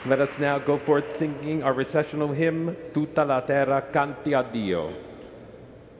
Let us now go forth singing our recessional hymn, Tutta la terra canti a Dio.